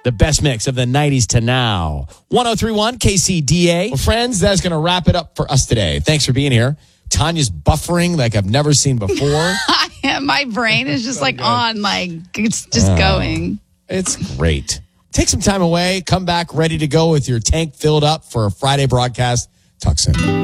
The best mix of the 90s to now. 1031 KCDA. Well, friends, that's going to wrap it up for us today. Thanks for being here. Tanya's buffering like I've never seen before. My brain is just on, it's just going. It's great. Take some time away. Come back ready to go with your tank filled up for a Friday broadcast. Talk soon.